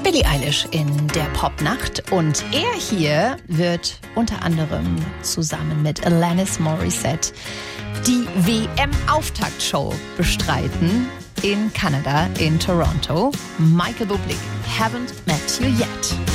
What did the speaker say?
Billie Eilish in der Popnacht. Und er hier wird unter anderem zusammen mit Alanis Morissette die WM-Auftaktshow bestreiten in Kanada, in Toronto. Michael Bublé, Haven't Met You Yet.